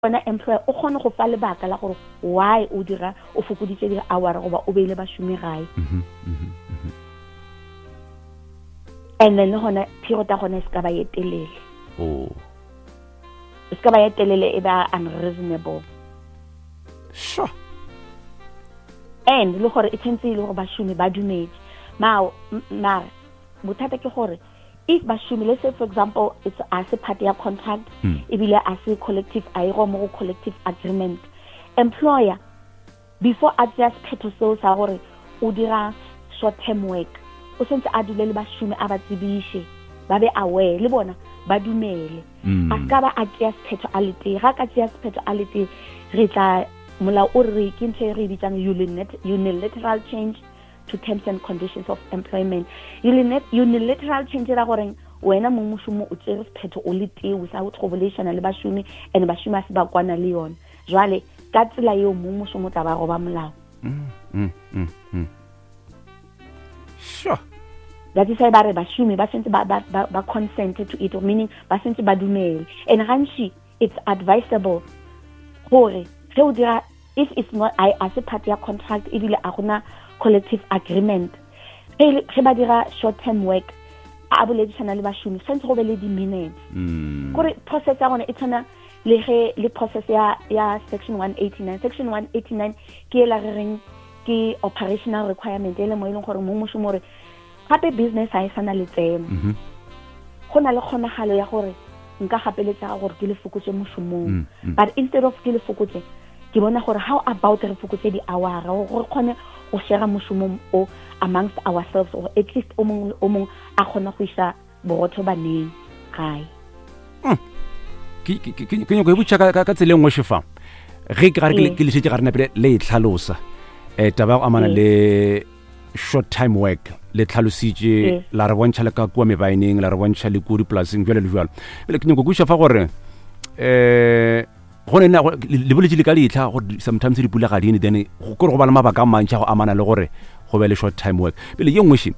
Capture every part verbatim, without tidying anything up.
bona employer o kgone go fa lebaka la gore why o dira o fokoditse di hour goba o beile ba shumi gae mhm mhm and then hona period ta gona ska ba yetelele oh ska ba yetelele e ba unreasonable sure and le gore e tsentse le gore ba shumi ba dumetse ma ma bothata ke gore if ba shumi, let's say for example it's as a party ya contract mm. ebile as a collective a go mo collective agreement employer before a just phetho seo sa gore o dira short term work o sentse a dule le ba shumi a ba tsebishe ba be aware le bona ba dumele mm. a ka ba a just phetho a lete ga ka just phetho a lete re tla mola o re ke ntse re bitsang unilateral change to terms and conditions of employment. Unilateral change ra gore wena mo mushumo o tsere phetho o lete without collaboration le ba shumi and ba shuma se ba kwana le yona jwale ka tsela yo mo mushumo tla ba go ba molao mm mm mm sure that is why ba re ba shumi ba sentse ba ba ba consent to it, meaning ba sentse ba dumele and ganshi it's advisable gore ge o dira if it's not I as a party ya contract ebile a gona collective agreement ge ba dira short term work a boledisana le ba shumi sentse go be le di minutes mm gore process ya gone e tsana le ge le process ya ya section one eighty-nine section one eighty-nine ke la reng ke operational requirement ele mo ileng gore mo mushumo re gape business ha e sana le tsemo mhm gona le kgonagalo ya gore nka gapeletsa gore ke le fokotse mushumong mm, mm. but instead of ke le fokotse ke bona gore how about re fokotse di hour gore khone o share mushumo o amongst ourselves or at least o mong o mong a khona go isa borotho baneng gae ke ke ke ke go butsa ka ka tsele ngwe shefa ge ke gare ke le setse gare na pele le itlhalosa eh taba go amana le short time work le tlhalositse la re bontšha le ka kwa mebaineng la re bontšha le ku di plasing jwale le jwale pele ke nyako go shefa gore eh gone na le boletse le ka leitla gore sometimes di pula ga dine then go gore go ba le mabaka a mantšha go amana le gore go be le short time work pele ye ngwe shi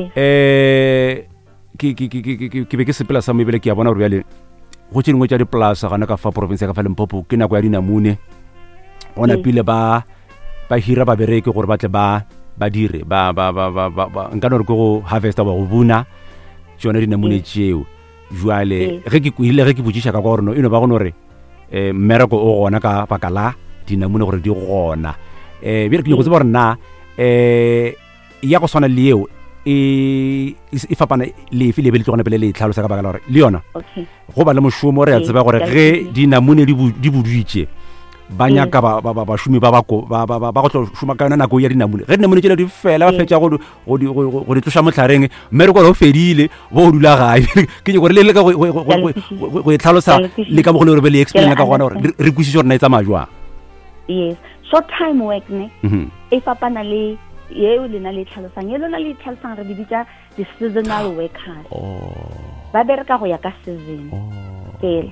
eh ke ke ke ke ke be ke sepela sa mebele ke ya bona gore bjale go tse dingwe tša diplasa gana ka fa province ya ka fa Limpopo ke nako ya dinamune gona pele ba ba hira ba bereke gore ba tle ba ba dire ba ba ba ba nka no re go harvest ba go buna tsone dinamune tšeo jwale ge ke ile ge ke botšiša ka gore no ino ba go no re eh mmereko o gona ka bakala dinamune gore di gona eh bile ke go tseba gore na eh ya go swana le eo e e fapana le file be le tsona pele le tlhalosa ka bakala gore le yona go ba le moshomo re ya tseba gore ge dinamune di buditse banya ka ba ba ba shumi ba ba go ba ba ba go tlo shuma ka nako ya dinamune ge dinamune tsela di fela ba fetša go go go di tlosha motlhareng mme re go go fedile bo dula gae ke go re le ka go go e tlhalosa le ka mo go le re be le explain ka gona gore re kwisitse gore na etsa majwa yes short time work ne e fapana le yeo le na le tlhalosang ye lona le tlhalosang re bitsa the seasonal workers oh ba bereka go ya ka season fela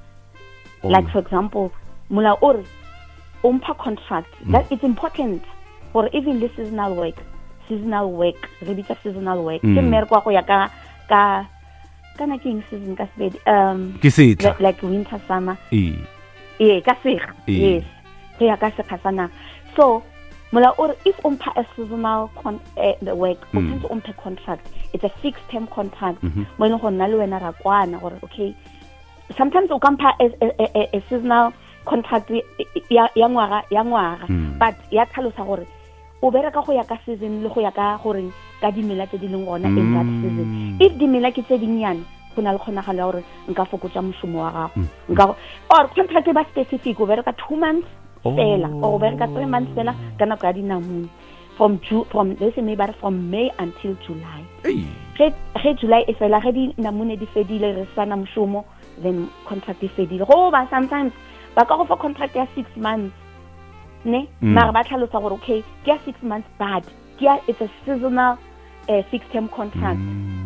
like for example mula or umpa contract that it's important for even this seasonal work seasonal work re bitsa seasonal work ke mmereko go ya ka ka kana king season ka spedi um ke setla like winter summer eh eh ka sega yes re ya ka sekgasana so mula or if umpa a seasonal con uh, the work o tshwanetse umpa contract it's a fixed term contract mo ile go nna le wena ra kwana gore okay sometimes o kampa a, a, a, a seasonal contract ya ya ngwaga ya ngwaga but ya tlhalosa gore o bereka go ya ka season le go ya ka gore ka dimela tse di leng gona in that season if dimela ke tse dinnyane go na le kgonagalo ya gore nka fokotsa moshomo wa gago nka or contract ba specific o bereka two months fela or o bereka three months fela ka nako ya dinamune from June from let's say maybe from May until July ge ge July e fela ge dinamune di fedile re sana moshomo then contract e fedile go ba sometimes ba ka go for contract ya six months ne mara ba tlhalosa gore okay ke ya six months but ke it's a seasonal uh, fixed term contract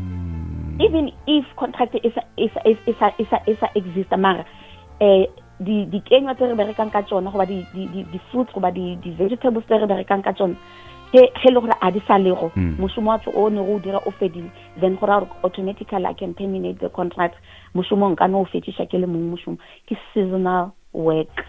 even if contract is is is is is is exist mara eh di di kenyo tse re berekang ka tsona go ba di di di fruits go ba di di vegetables tse re berekang ka tsona ke ge le gore a di sa lego moshomo wa tso o ne go dira o fedile then go ra automatically I can terminate the contract moshomo nka no o fetisha ke le mong moshomo ke seasonal work